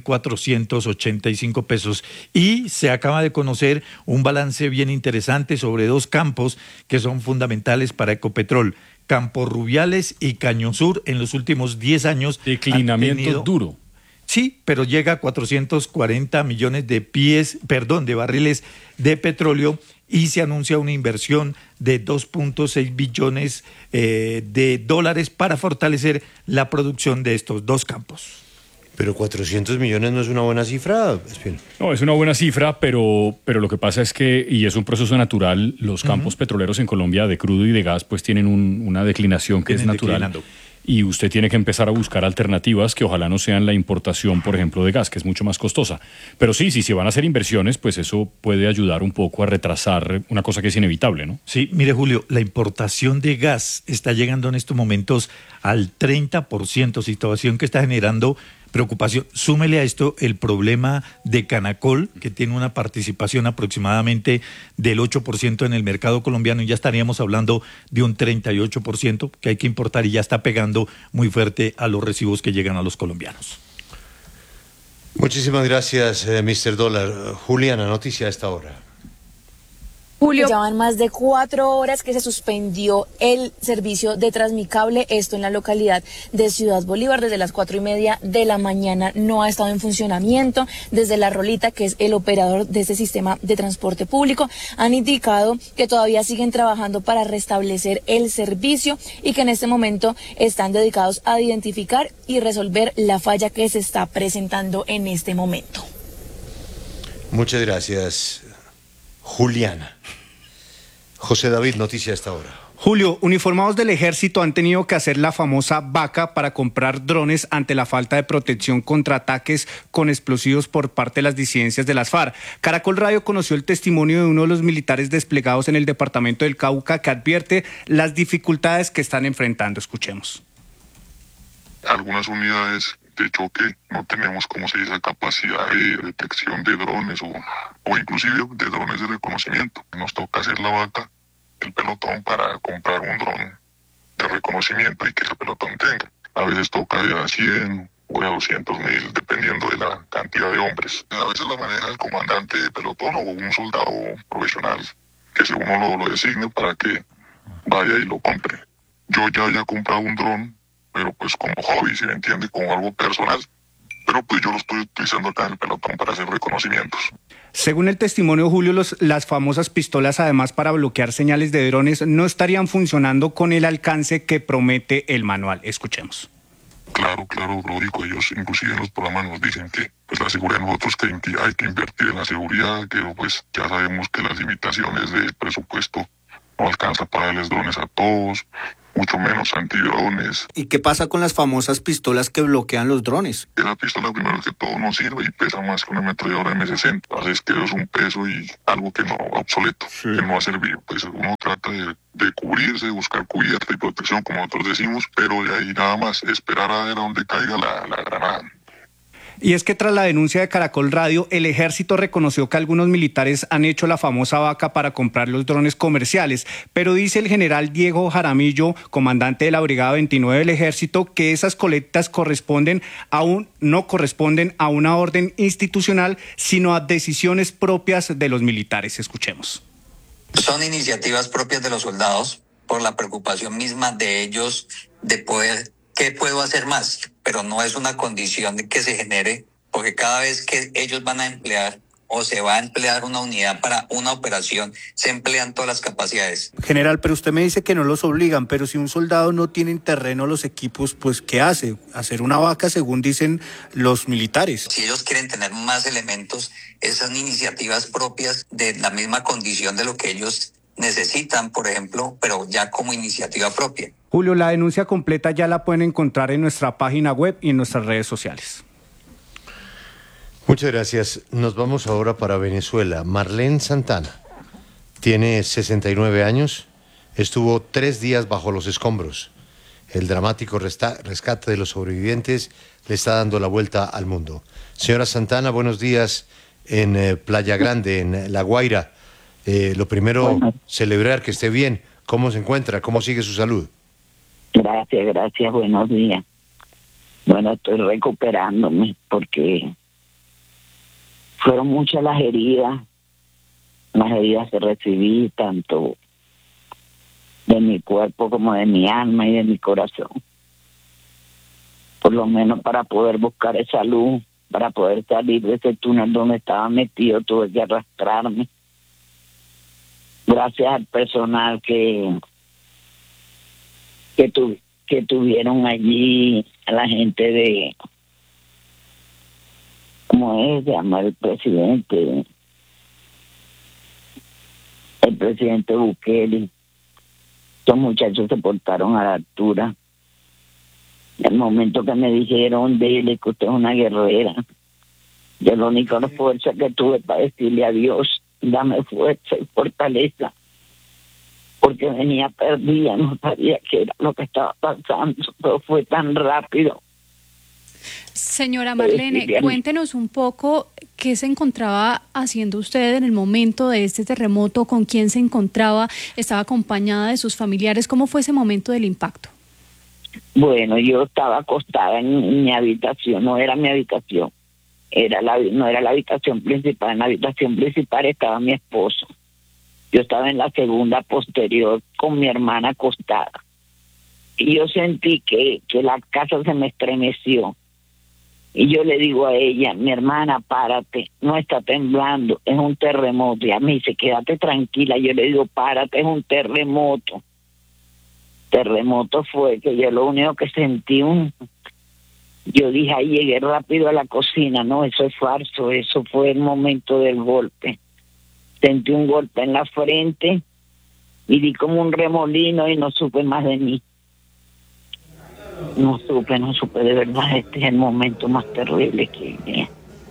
2.485 pesos. Y se acaba de conocer un balance bien interesante sobre dos campos que son fundamentales para Ecopetrol: Campos Rubiales y Caño Sur. En los últimos 10 años declinamiento duro. Sí, pero llega a 440 millones de barriles de petróleo, y se anuncia una inversión de 2.6 billones de dólares para fortalecer la producción de estos dos campos. Pero 400 millones no es una buena cifra, Espino. No, es una buena cifra, pero lo que pasa es que, y es un proceso natural, los campos petroleros en Colombia de crudo y de gas pues tienen una declinación que es natural. Declinando. Y usted tiene que empezar a buscar alternativas que ojalá no sean la importación, por ejemplo, de gas, que es mucho más costosa. Pero sí, si se van a hacer inversiones, pues eso puede ayudar un poco a retrasar una cosa que es inevitable, ¿no? Sí, mire, Julio, la importación de gas está llegando en estos momentos al 30%, situación que está generando preocupación. Súmele a esto el problema de Canacol, que tiene una participación aproximadamente del 8% en el mercado colombiano, y ya estaríamos hablando de un 38% que hay que importar, y ya está pegando muy fuerte a los recibos que llegan a los colombianos. Muchísimas gracias, Mr. Dólar. Juliana, noticia a esta hora. Julio. Llevan más de 4 horas que se suspendió el servicio de Transmicable, esto en la localidad de Ciudad Bolívar. Desde las 4:30 de la mañana no ha estado en funcionamiento. Desde La Rolita, que es el operador de este sistema de transporte público, han indicado que todavía siguen trabajando para restablecer el servicio y que en este momento están dedicados a identificar y resolver la falla que se está presentando en este momento. Muchas gracias, Juliana. José David, noticia a esta hora. Julio, uniformados del ejército han tenido que hacer la famosa vaca para comprar drones ante la falta de protección contra ataques con explosivos por parte de las disidencias de las FARC. Caracol Radio conoció el testimonio de uno de los militares desplegados en el departamento del Cauca, que advierte las dificultades que están enfrentando. Escuchemos. Algunas unidades de choque no tenemos, como se dice, capacidad de detección de drones o inclusive de drones de reconocimiento. Nos toca hacer la vaca, el pelotón, para comprar un dron de reconocimiento y que ese pelotón tenga. A veces toca de a 100 o de a 200.000, dependiendo de la cantidad de hombres. A veces la maneja el comandante de pelotón o un soldado profesional que según uno lo designe para que vaya y lo compre. Yo ya había comprado un dron, pero pues como hobby, si me entiende, como algo personal. Pero pues yo lo estoy utilizando acá en el pelotón para hacer reconocimientos. Según el testimonio, Julio, las famosas pistolas, además para bloquear señales de drones, no estarían funcionando con el alcance que promete el manual. Escuchemos. Claro, lo digo. Ellos inclusive en los programas nos dicen que pues la seguridad de nosotros, que hay que invertir en la seguridad, que pues ya sabemos que las limitaciones del presupuesto no alcanza para darles drones a todos, mucho menos antidrones. ¿Y qué pasa con las famosas pistolas que bloquean los drones? La pistola, primero que todo, no sirve y pesa más que una ametralladora M60. Así es que es un peso y algo que no, obsoleto, que no ha servido. Pues uno trata de cubrirse, de buscar cubierta y protección, como nosotros decimos, pero de ahí nada más esperar a ver a dónde caiga la granada. Y es que tras la denuncia de Caracol Radio, el Ejército reconoció que algunos militares han hecho la famosa vaca para comprar los drones comerciales, pero dice el general Diego Jaramillo, comandante de la Brigada 29 del Ejército, que esas colectas no corresponden a una orden institucional, sino a decisiones propias de los militares. Escuchemos. Son iniciativas propias de los soldados por la preocupación misma de ellos de poder, ¿qué puedo hacer más? Pero no es una condición de que se genere, porque cada vez que ellos van a emplear o se va a emplear una unidad para una operación, se emplean todas las capacidades. General, pero usted me dice que no los obligan, pero si un soldado no tiene en terreno los equipos, pues ¿qué hace? Hacer una vaca, según dicen los militares. Si ellos quieren tener más elementos, esas son iniciativas propias de la misma condición de lo que ellos necesitan, por ejemplo, pero ya como iniciativa propia. Julio, la denuncia completa ya la pueden encontrar en nuestra página web y en nuestras redes sociales. Muchas gracias. Nos vamos ahora para Venezuela. Marlene Santana tiene 69 años, estuvo 3 días bajo los escombros. El dramático rescate de los sobrevivientes le está dando la vuelta al mundo. Señora Santana, buenos días en Playa Grande, en La Guaira. Lo primero, celebrar que esté bien. ¿Cómo se encuentra? ¿Cómo sigue su salud? Gracias, buenos días. Bueno, estoy recuperándome porque fueron muchas las heridas que recibí, tanto de mi cuerpo como de mi alma y de mi corazón. Por lo menos para poder buscar esa luz, para poder salir de ese túnel donde estaba metido, tuve que arrastrarme. Gracias al personal que tuvieron allí, a la gente de, ¿cómo es? Se llama el presidente Bukele. Estos muchachos se portaron a la altura. En el momento que me dijeron, dile que usted es una guerrera, yo la única fuerza que tuve para decirle a Dios, dame fuerza y fortaleza, porque venía perdida, no sabía qué era lo que estaba pasando, todo fue tan rápido. Señora Marlene, cuéntenos un poco qué se encontraba haciendo usted en el momento de este terremoto, con quién se encontraba, estaba acompañada de sus familiares, ¿cómo fue ese momento del impacto? Bueno, yo estaba acostada en mi habitación, no era mi habitación, no era la habitación principal, en la habitación principal estaba mi esposo. Yo estaba en la segunda posterior con mi hermana acostada. Y yo sentí que la casa se me estremeció. Y yo le digo a ella, mi hermana, párate, no está temblando, es un terremoto. Y a mí dice, quédate tranquila. Yo le digo, párate, es un terremoto. Terremoto fue que yo lo único que sentí yo dije, ahí llegué rápido a la cocina. No, eso es falso, eso fue el momento del golpe. Sentí un golpe en la frente y di como un remolino y no supe más de mí. No supe de verdad. Este es el momento más terrible que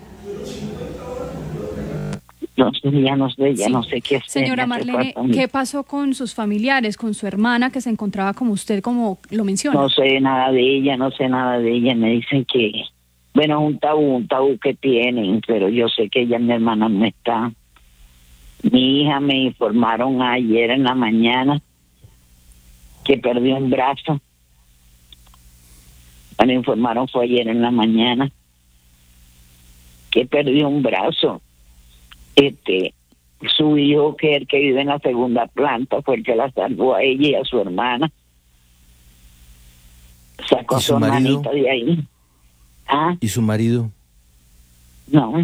ya no sé qué hacer. Señora Marlene, ¿qué pasó con sus familiares, con su hermana que se encontraba como usted, como lo menciona? No sé nada de ella. Me dicen que, bueno, es un tabú que tienen, pero yo sé que ella, mi hermana, no está. Mi hija me informaron ayer en la mañana que perdió un brazo. Me informaron fue ayer en la mañana que perdió un brazo. Su hijo, que es el que vive en la segunda planta, fue el que la salvó a ella y a su hermana. Sacó a su hermanita de ahí. ¿Ah? ¿Y su marido? No.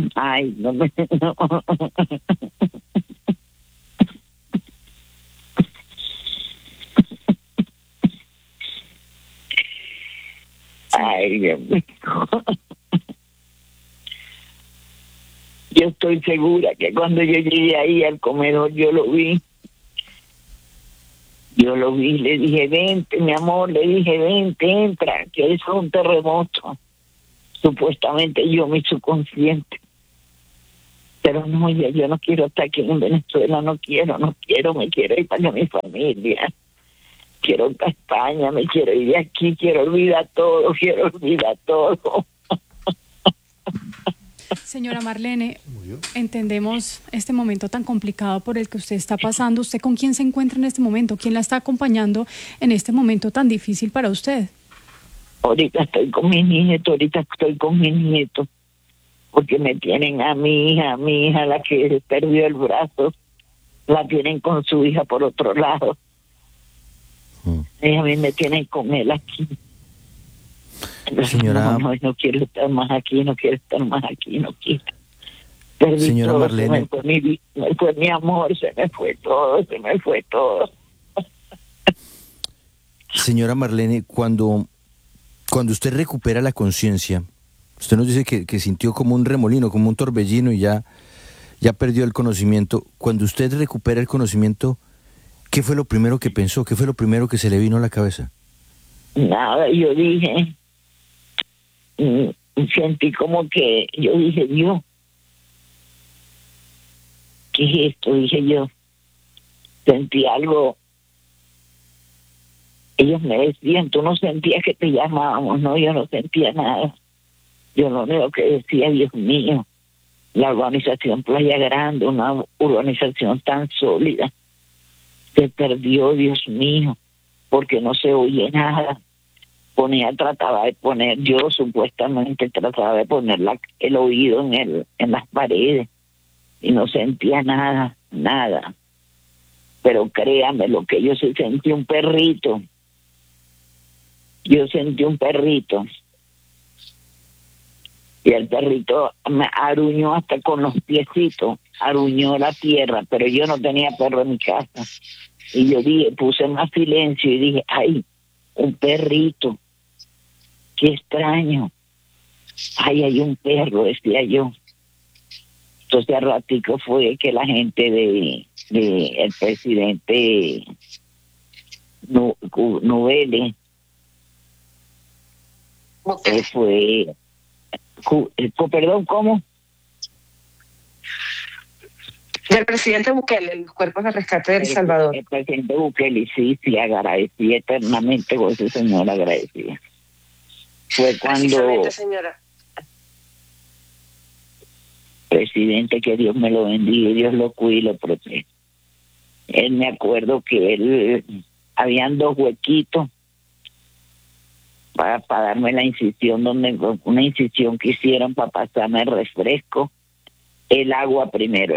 Ay, Dios mío. Yo estoy segura que cuando yo llegué ahí al comedor, yo lo vi, le dije, vente, mi amor, vente, entra, que es un terremoto. Supuestamente yo, mi subconsciente. Pero no, yo no quiero estar aquí en Venezuela, no quiero, me quiero ir para mi familia. Quiero ir para España, me quiero ir de aquí, quiero olvidar todo. Señora Marlene, entendemos este momento tan complicado por el que usted está pasando. ¿Usted con quién se encuentra en este momento? ¿Quién la está acompañando en este momento tan difícil para usted? Ahorita estoy con mi nieto, porque me tienen a mi hija, la que perdió el brazo, la tienen con su hija por otro lado. Y a mí me tienen con él aquí. Señora, no quiero estar más aquí, no quiero. Perdí señora todo, Marlene, se me fue mi amor, se me fue todo. Señora Marlene, cuando usted recupera la conciencia, usted nos dice que sintió como un remolino, como un torbellino y ya perdió el conocimiento. Cuando usted recupera el conocimiento, ¿qué fue lo primero que pensó? ¿Qué fue lo primero que se le vino a la cabeza? Nada, yo dije, sentí como que, yo dije, Dios, ¿qué es esto? Dije yo, sentí algo. Ellos me decían, tú no sentías que te llamábamos. No, yo no sentía nada. Yo lo único que decía, Dios mío, la urbanización Playa Grande, una urbanización tan sólida, se perdió, Dios mío, porque no se oye nada. Trataba de poner, yo supuestamente trataba de poner el oído en las paredes y no sentía nada. Pero créame, lo que yo sí sentí un perrito. Yo sentí un perrito. Y el perrito me aruñó hasta con los piecitos, aruñó la tierra, pero yo no tenía perro en mi casa. Y yo dije, puse más silencio y dije, ay, un perrito. Qué extraño. Ay, hay un perro, decía yo. Entonces al ratico fue que la gente de el presidente Nubele fue, perdón, ¿cómo? Del presidente Bukele, los cuerpos de rescate de El Salvador. El presidente Bukele, sí, agradecí eternamente con ese señor, agradecía. Fue cuando, señora. Presidente, que Dios me lo bendiga y Dios lo cuide y lo proteja. Él, me acuerdo que habían 2 huequitos para darme la incisión, una incisión que hicieron para pasarme el refresco, el agua primero.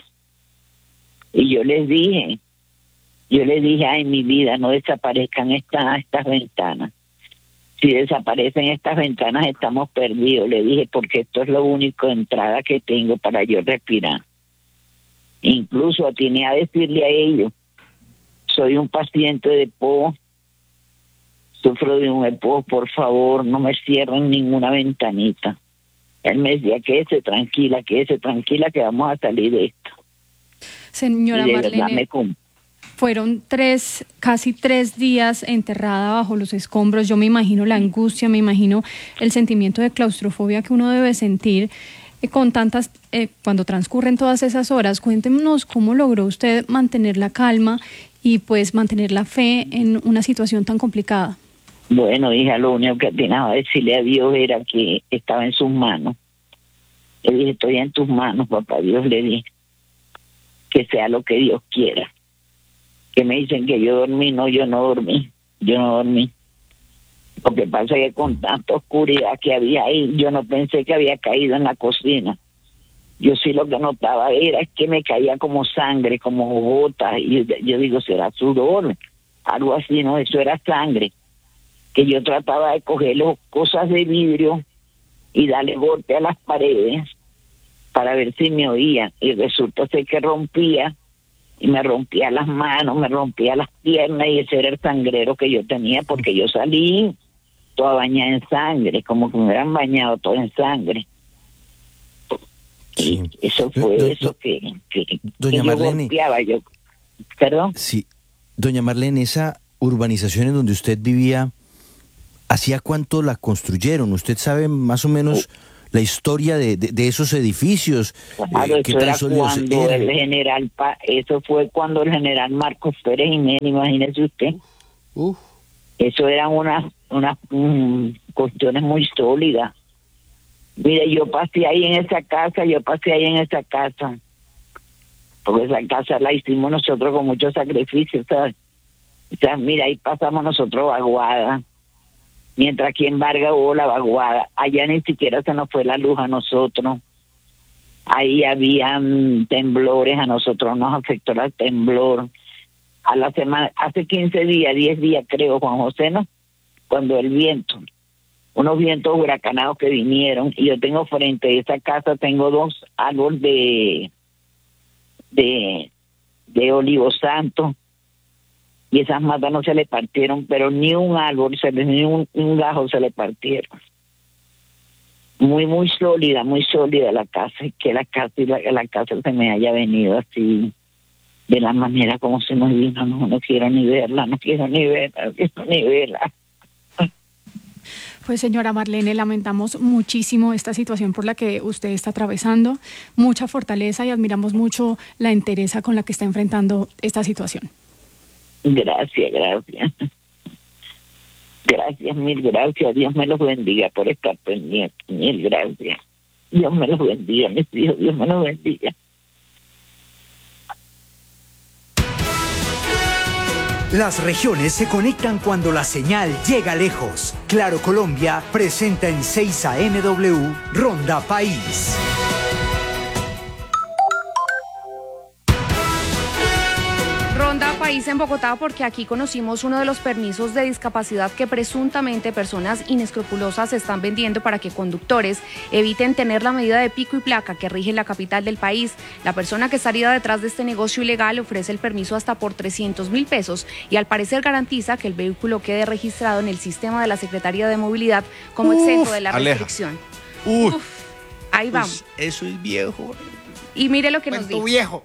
Y yo les dije, ay, mi vida, no desaparezcan estas ventanas. Si desaparecen estas ventanas estamos perdidos, le dije, porque esto es lo único entrada que tengo para yo respirar. Incluso atiné a decirle a ellos, soy un paciente de EPO, sufro de un EPO, por favor, no me cierren ninguna ventanita. Él me decía, quédese tranquila, que vamos a salir de esto. Señora Marlene, fueron casi 3 días enterrada bajo los escombros. Yo me imagino la angustia, me imagino el sentimiento de claustrofobia que uno debe sentir con cuando transcurren todas esas horas. Cuéntenos cómo logró usted mantener la calma y pues mantener la fe en una situación tan complicada. Bueno, hija, lo único que atinaba a decirle a Dios era que estaba en sus manos. Le dije, estoy en tus manos, papá Dios, le dije, que sea lo que Dios quiera. Que me dicen que yo dormí, no, yo no dormí. Lo que pasa es que con tanta oscuridad que había ahí, yo no pensé que había caído en la cocina. Yo sí lo que notaba era que me caía como sangre, como gotas, y yo digo, ¿será sudor? Algo así, no, eso era sangre. Que yo trataba de coger cosas de vidrio y darle golpe a las paredes para ver si me oían, y resulta ser que rompía, y me rompía las manos, me rompía las piernas, y ese era el sangrero que yo tenía, porque yo salí toda bañada en sangre, como que me hubieran bañado toda en sangre. Sí. Y eso fue que doña yo Marlene, golpeaba. ¿Perdón? Sí, doña Marlene, esa urbanización en donde usted vivía, ¿hacía cuánto la construyeron? ¿Usted sabe más o menos la historia de esos edificios? Claro, eso era cuando el general, eso fue cuando el general Marcos Pérez Jiménez, imagínese usted. Eso eran unas cuestiones muy sólidas. Mire, yo pasé ahí en esa casa, porque esa casa la hicimos nosotros con mucho sacrificio, ¿sabes? O sea, mira, ahí pasamos nosotros vaguada, mientras aquí en Vargas hubo la vaguada, allá ni siquiera se nos fue la luz a nosotros, ahí habían temblores, a nosotros nos afectó el temblor, a la semana, hace 15 días, 10 días creo, Juan José, ¿no? Cuando el viento, unos vientos huracanados que vinieron, y yo tengo frente a esa casa, tengo 2 árboles de olivo santo, y esas matas no se le partieron, pero ni un árbol, ni un gajo se le partieron. Muy sólida la casa, y que la casa se me haya venido así, de la manera como se nos vino, no quiero ni verla. Pues señora Marlene, lamentamos muchísimo esta situación por la que usted está atravesando, mucha fortaleza y admiramos mucho la entereza con la que está enfrentando esta situación. Gracias. Gracias, mil gracias. Dios me los bendiga por estar pendiente. Mil gracias. Dios me los bendiga, mis hijos. Dios me los bendiga. Las regiones se conectan cuando la señal llega lejos. Claro Colombia presenta en 6 AMW Ronda País. Ronda País en Bogotá, porque aquí conocimos uno de los permisos de discapacidad que presuntamente personas inescrupulosas están vendiendo para que conductores eviten tener la medida de pico y placa que rige la capital del país. La persona que estaría detrás de este negocio ilegal ofrece el permiso hasta por 300.000 pesos y al parecer garantiza que el vehículo quede registrado en el sistema de la Secretaría de Movilidad como exento de la restricción. Ahí vamos. Eso es viejo. Y mire lo que nos dice. Viejo.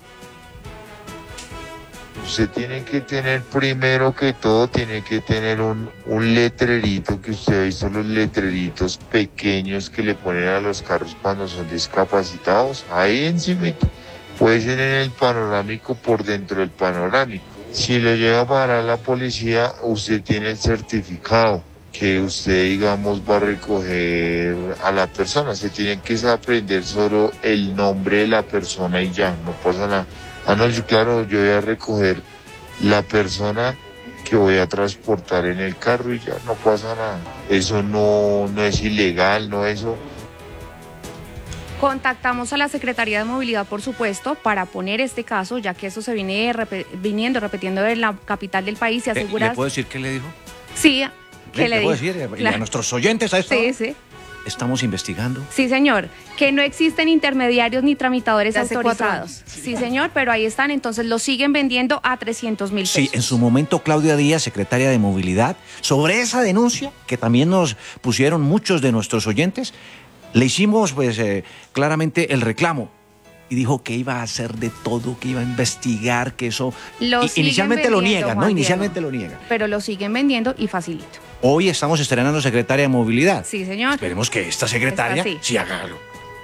Usted tiene que tener, primero que todo, tiene que tener un letrerito, que usted ha visto los letreritos pequeños que le ponen a los carros cuando son discapacitados. Ahí encima, puede ser en el panorámico, por dentro del panorámico. Si le llega a parar la policía, usted tiene el certificado que usted, digamos, va a recoger a la persona. Se tiene que aprender solo el nombre de la persona y ya, no pasa nada. No, claro, yo voy a recoger la persona que voy a transportar en el carro y ya no pasa nada. Eso no es ilegal, no eso. Contactamos a la Secretaría de Movilidad, por supuesto, para poner este caso, ya que eso se viene repitiendo en la capital del país y aseguras... ¿Le puedo decir qué le dijo? Sí, ¿qué le dijo? ¿Le puedo decir? Claro. A nuestros oyentes a esto. Sí. Estamos investigando. Sí, señor. Que no existen intermediarios ni tramitadores autorizados. Sí, señor, pero ahí están. Entonces lo siguen vendiendo a 300.000 pesos. Sí, en su momento Claudia Díaz, secretaria de Movilidad, sobre esa denuncia que también nos pusieron muchos de nuestros oyentes, le hicimos pues claramente el reclamo. Y dijo que iba a hacer de todo, que iba a investigar, que eso... Inicialmente lo niegan, ¿no? Inicialmente lo niegan. Pero lo siguen vendiendo y facilito. Hoy estamos estrenando secretaria de Movilidad. Sí, señor. Esperemos que esta secretaria sí haga algo.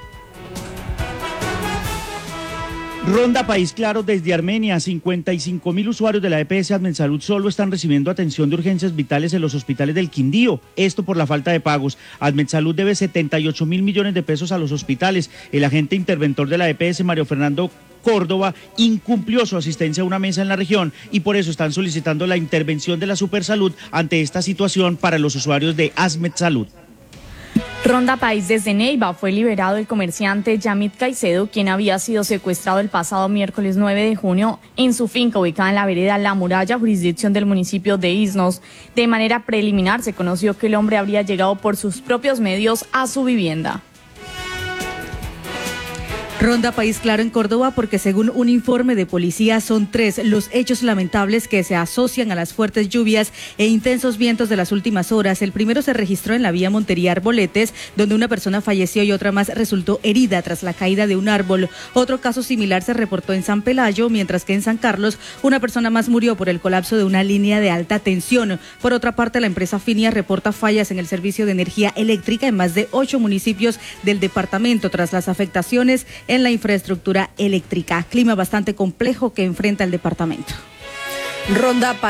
Ronda País Claro desde Armenia. 55.000 usuarios de la EPS Admensalud solo están recibiendo atención de urgencias vitales en los hospitales del Quindío. Esto por la falta de pagos. Admensalud debe 78.000 millones de pesos a los hospitales. El agente interventor de la EPS, Mario Fernando Córdoba, incumplió su asistencia a una mesa en la región y por eso están solicitando la intervención de la Supersalud ante esta situación para los usuarios de Admensalud. Ronda País desde Neiva. Fue liberado el comerciante Yamit Caicedo, quien había sido secuestrado el pasado miércoles 9 de junio en su finca ubicada en la vereda La Muralla, jurisdicción del municipio de Isnos. De manera preliminar se conoció que el hombre habría llegado por sus propios medios a su vivienda. Ronda País Claro en Córdoba, porque según un informe de policía son 3 los hechos lamentables que se asocian a las fuertes lluvias e intensos vientos de las últimas horas. El primero se registró en la vía Montería Arboletes, donde una persona falleció y otra más resultó herida tras la caída de un árbol. Otro caso similar se reportó en San Pelayo, mientras que en San Carlos una persona más murió por el colapso de una línea de alta tensión. Por otra parte, la empresa Finia reporta fallas en el servicio de energía eléctrica en más de 8 municipios del departamento tras las afectaciones en la infraestructura eléctrica. Clima bastante complejo que enfrenta el departamento. Ronda